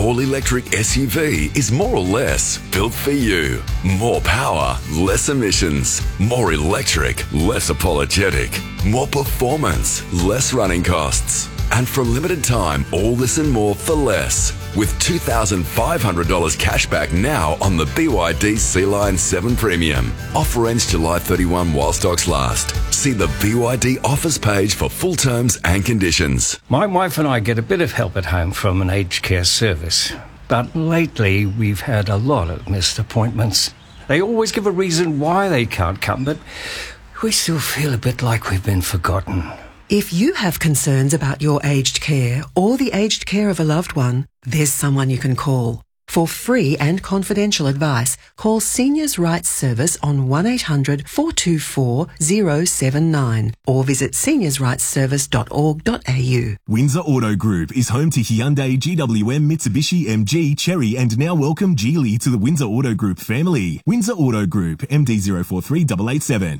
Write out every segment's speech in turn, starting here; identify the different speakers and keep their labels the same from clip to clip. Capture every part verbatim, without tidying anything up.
Speaker 1: all-electric S U V is more or less built for you. More power, less emissions. More electric, less apologetic. More performance, less running costs. And for a limited time, all this and more for less. With two thousand five hundred dollars cash back now on the B Y D Sea-Line seven Premium. Offer ends July thirty-first while stocks last. See the B Y D offers page for full terms and conditions.
Speaker 2: My wife and I get a bit of help at home from an aged care service. But lately, we've had a lot of missed appointments. They always give a reason why they can't come, but we still feel a bit like we've been forgotten.
Speaker 3: If you have concerns about your aged care or the aged care of a loved one, there's someone you can call. For free and confidential advice, call Seniors Rights Service on one eight hundred four two four zero seven nine or visit seniors rights service dot org dot a u.
Speaker 4: Windsor Auto Group is home to Hyundai, G W M, Mitsubishi, M G, Chery and now welcome Geely to the Windsor Auto Group family. Windsor Auto Group, M D zero four three eight eight seven.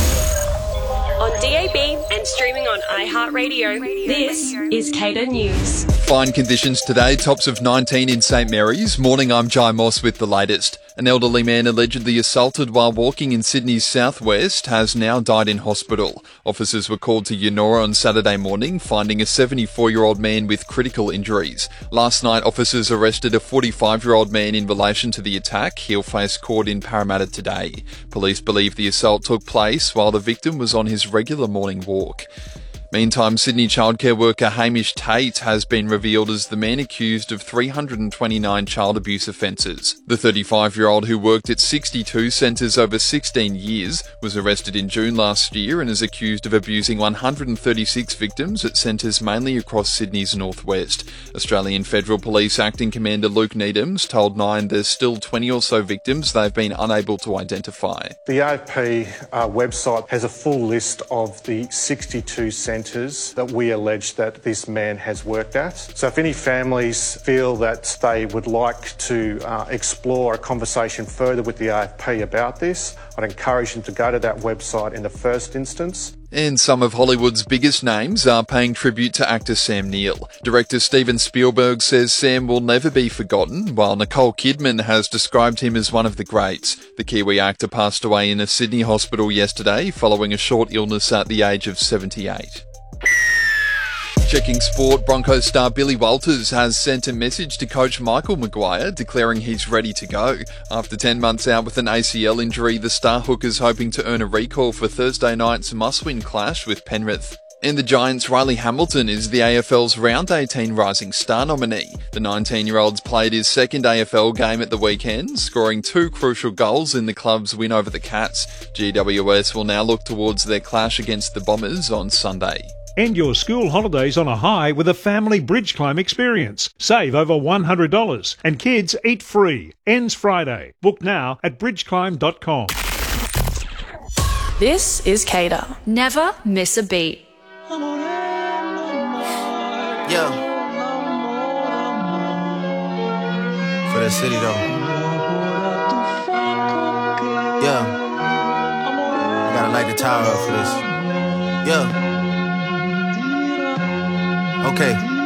Speaker 5: On D A B and streaming on iHeartRadio, this is Cater News.
Speaker 6: Fine conditions today, tops of nineteen in St Mary's. Morning, I'm Jai Moss with the latest. An elderly man allegedly assaulted while walking in Sydney's southwest has now died in hospital. Officers were called to Yennora on Saturday morning, finding a seventy-four-year-old man with critical injuries. Last night, officers arrested a forty-five-year-old man in relation to the attack. He'll face court in Parramatta today. Police believe the assault took place while the victim was on his regular morning walk. Meantime, Sydney childcare worker Hamish Tate has been revealed as the man accused of three hundred twenty-nine child abuse offences. The thirty-five-year-old, who worked at sixty-two centres over sixteen years, was arrested in June last year and is accused of abusing one hundred thirty-six victims at centres mainly across Sydney's northwest. Australian Federal Police Acting Commander Luke Needhams told Nine there's still twenty or so victims they've been unable to identify.
Speaker 7: The A F P uh, website has a full list of the sixty-two centres that we allege that this man has worked at. So if any families feel that they would like to uh, explore a conversation further with the A F P about this, I'd encourage them to go to that website in the first instance.
Speaker 6: And some of Hollywood's biggest names are paying tribute to actor Sam Neill. Director Steven Spielberg says Sam will never be forgotten, while Nicole Kidman has described him as one of the greats. The Kiwi actor passed away in a Sydney hospital yesterday following a short illness at the age of seventy-eight. Checking sport, Broncos star Billy Walters has sent a message to coach Michael Maguire declaring he's ready to go. After ten months out with an A C L injury, the star hooker's hoping to earn a recall for Thursday night's must-win clash with Penrith. And the Giants' Riley Hamilton is the A F L's Round eighteen Rising Star nominee. The nineteen-year-old's played his second A F L game at the weekend, scoring two crucial goals in the club's win over the Cats. G W S will now look towards their clash against the Bombers on Sunday.
Speaker 8: End your school holidays on a high with a family bridge climb experience. Save over one hundred dollars and kids eat free. Ends Friday. Book now at bridge climb dot com.
Speaker 5: This is Cater. Never miss a beat.
Speaker 9: Yeah. For the city though. Yeah. I gotta light the tower up for this. Yeah. Okay.